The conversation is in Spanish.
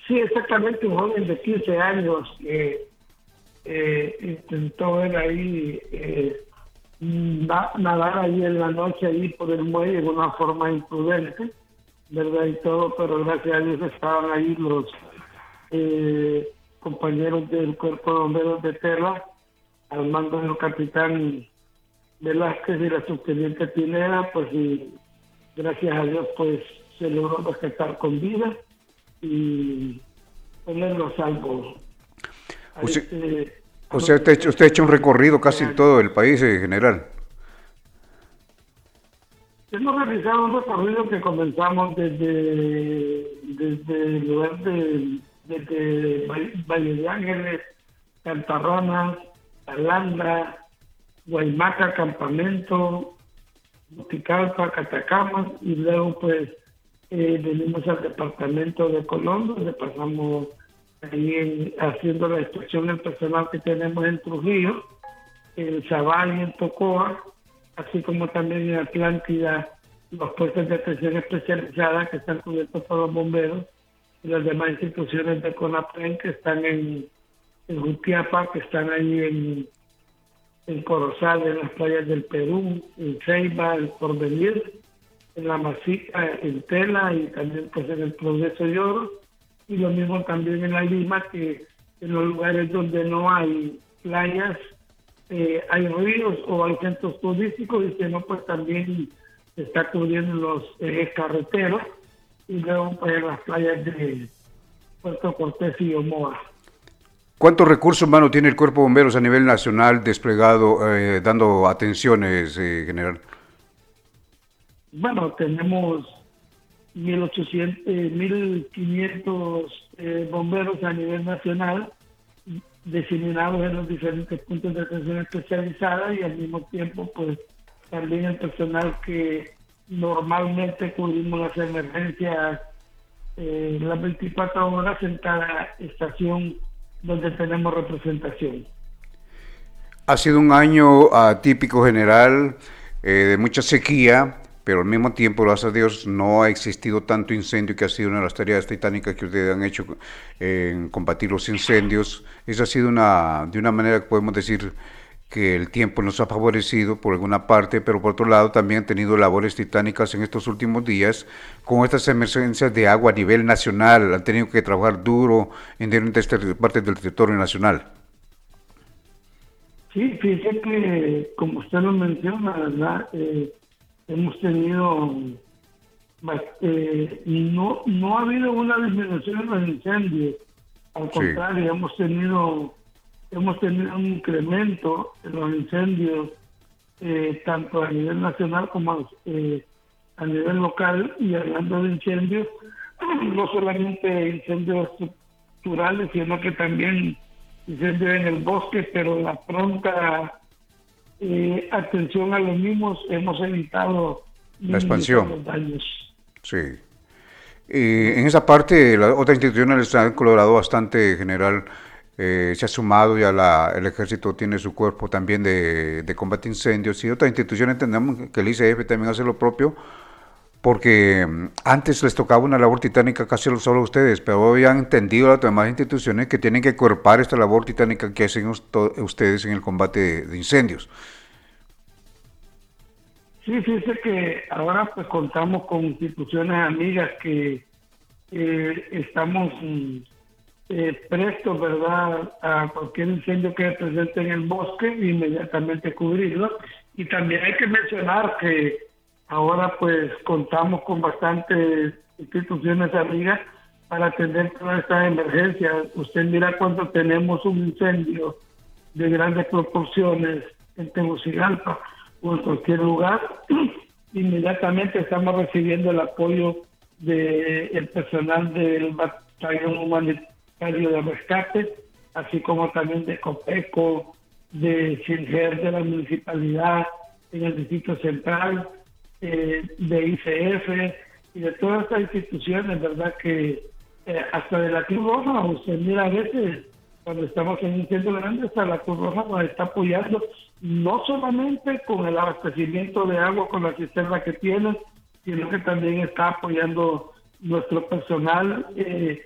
Sí, exactamente, un joven de 15 años que intentó ver ahí, nadar ahí en la noche ahí por el muelle de una forma imprudente, ¿verdad? Y todo, pero gracias a Dios estaban ahí los compañeros del Cuerpo de Bomberos de Tela, al mando del capitán Velázquez y la subteniente Pineda, pues y gracias a Dios pues se logró rescatar con vida y ponerlo a salvo a Usted, a o sea, los usted ha muchachos hecho un de recorrido 15 casi en todo años. el país en general. Hemos realizado un recorrido que comenzamos desde el lugar desde Valle de Ángeles, Cantarranas, Alhambra, Guaymaca, Campamento, Buticalpa, Catacamas, y luego pues venimos al departamento de Colón, donde pasamos ahí haciendo la inspección del personal que tenemos en Trujillo, en Zabal y en Tocoa, así como también en Atlántida, los puestos de atención especializada que están cubiertos por los bomberos y las demás instituciones de CONAPREN que están en Jutiapa, que están ahí en Corozal, en las playas del Perú, en Ceiba, en Porvenir, en La Masica, en Tela y también pues en el Progreso y Oro, y lo mismo también en La Lima, que en los lugares donde no hay playas, hay ríos o hay centros turísticos, y que no, pues también se está cubriendo los carreteros, y luego pues en las playas de Puerto Cortés y Omoa. ¿Cuántos recursos humanos tiene el Cuerpo de Bomberos a nivel nacional desplegado, dando atenciones, general? Bueno, tenemos 1.800, 1.500 bomberos a nivel nacional, diseminados en los diferentes puntos de atención especializada, y al mismo tiempo pues también el personal que normalmente cubrimos las emergencias las 24 horas en cada estación donde tenemos representación. Ha sido un año atípico general, de mucha sequía, pero al mismo tiempo, gracias a Dios, no ha existido tanto incendio, que ha sido una de las tareas titánicas que ustedes han hecho en combatir los incendios. Esa ha sido de una manera que podemos decir que el tiempo nos ha favorecido por alguna parte, pero por otro lado también han tenido labores titánicas en estos últimos días con estas emergencias de agua a nivel nacional. Han tenido que trabajar duro en diferentes partes del territorio nacional. Sí, fíjese que, como usted lo menciona, ¿verdad? Hemos tenido, no ha habido una disminución en los incendios, al Sí. contrario, hemos tenido un incremento en los incendios, tanto a nivel nacional como a nivel local. Y hablando de incendios, no solamente incendios estructurales, sino que también incendios en el bosque, pero la pronta atención a los mismos hemos evitado La minimizar expansión. los daños. Sí. En esa parte, las otras instituciones han colaborado bastante, general. Se ha sumado, ya el ejército tiene su cuerpo también de combate a incendios, y otras instituciones entendemos que el ICF también hace lo propio, porque antes les tocaba una labor titánica casi solo a ustedes, pero hoy han entendido las demás instituciones que tienen que cuerpar esta labor titánica que hacen ustedes en el combate de incendios. Sí, fíjese que ahora pues contamos con instituciones amigas que estamos prestos, ¿verdad?, a cualquier incendio que se presente en el bosque, inmediatamente cubrirlo. Y también hay que mencionar que ahora pues contamos con bastantes instituciones amigas para atender todas estas emergencias. Usted mira, cuando tenemos un incendio de grandes proporciones en Tegucigalpa o en cualquier lugar, inmediatamente estamos recibiendo el apoyo del personal del batallón humanitario de rescate, así como también de COPECO, de SINGER, de la municipalidad en el Distrito Central, de ICF y de todas estas instituciones, ¿verdad? Que hasta de la Cruz Roja, usted mira, a veces cuando estamos en un incendio grande, hasta la Cruz Roja nos está apoyando, no solamente con el abastecimiento de agua con la cisterna que tienen, sino que también está apoyando nuestro personal